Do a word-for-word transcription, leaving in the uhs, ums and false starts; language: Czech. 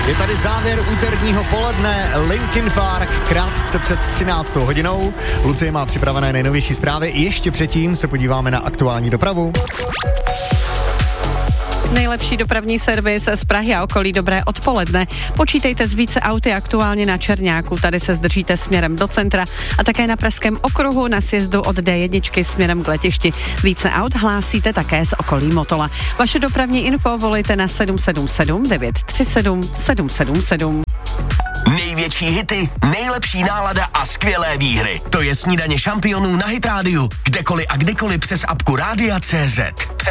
Je tady závěr úterního poledne, Linkin Park krátce před třináctou hodinou. Lucie má připravené nejnovější zprávy. Ještě předtím se podíváme na aktuální dopravu. Nejlepší dopravní servis z Prahy a okolí, dobré odpoledne. Počítejte s více auty aktuálně na Čerňáku, tady se zdržíte směrem do centra a také na Pražském okruhu na sjezdu od dé jedna směrem k letišti. Více aut hlásíte také z okolí Motola. Vaše dopravní info volejte na sedm sedm sedm devět tři sedm sedm sedm sedm. Největší hity, nejlepší nálada a skvělé výhry. To je Snídaně šampionů na Hit rádiu. Kdekoliv a kdykoliv přes apku Rádia tečka cé zet.